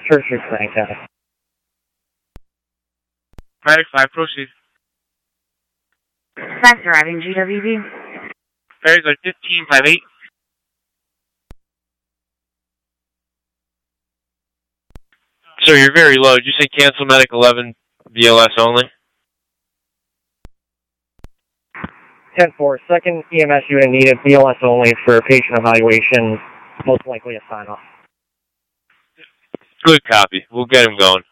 Tertiary Frank County. Medic 5, proceed. Fast arriving GWB. Ferries are 1558. Sir, you're very low. Did you say cancel Medic 11 BLS only? 10-4, second EMS unit needed, BLS only for patient evaluation, most likely a sign-off. Good copy. We'll get him going.